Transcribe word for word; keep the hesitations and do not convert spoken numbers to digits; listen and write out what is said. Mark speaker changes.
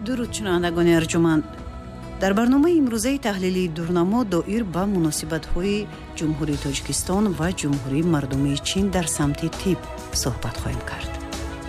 Speaker 1: дуруд шунавандагони арҷуманд. дар барномаи имрӯзаи таҳлилии дурнамо доир ба муносибатҳои ҷумҳурии Тоҷикистон ва ҷумҳурии мардумии Чин дар самти тиб суҳбат хоҳем кард.